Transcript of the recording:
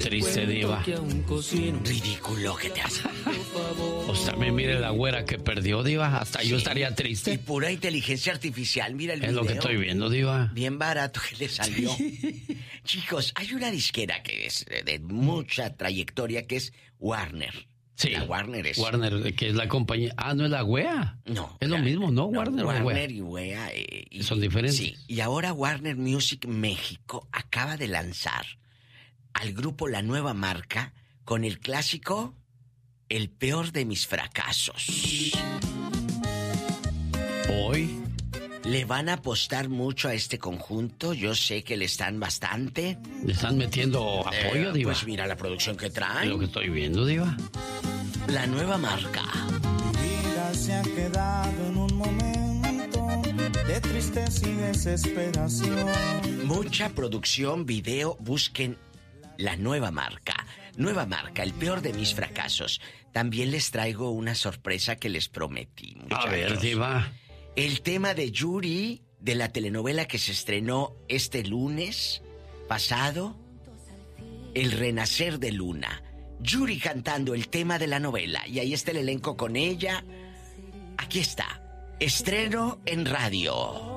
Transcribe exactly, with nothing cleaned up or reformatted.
triste, diva. Ridículo que te hace. Pues también mire la güera que perdió, diva. Hasta sí. Yo estaría triste. Y pura inteligencia artificial, mira el es video. Es lo que estoy viendo, diva. Bien barato que le salió. Sí. Chicos, hay una disquera que es de mucha trayectoria que es Warner. Sí. La Warner es... Warner, que es la compañía... Ah, ¿no es la W E A? No. Es la, lo mismo, ¿no? no Warner, Warner W E A. y W E A. Eh, y, son diferentes. Sí. Y ahora Warner Music México acaba de lanzar al grupo La Nueva Marca con el clásico El Peor de Mis Fracasos. Hoy... ¿Le van a apostar mucho a este conjunto? Yo sé que le están bastante. ¿Le están metiendo apoyo, eh, diva? Pues mira la producción que traen. Es lo que estoy viendo, diva. La Nueva Marca. Mi vida se ha quedado en un momento de tristeza y desesperación. Mucha producción, video, busquen La Nueva Marca. Nueva Marca, El Peor de Mis Fracasos. También les traigo una sorpresa que les prometí, muchachos. A ver, diva. El tema de Yuri, de la telenovela que se estrenó este lunes pasado, El Renacer de Luna. Yuri cantando el tema de la novela. Y ahí está el elenco con ella. Aquí está. Estreno en radio.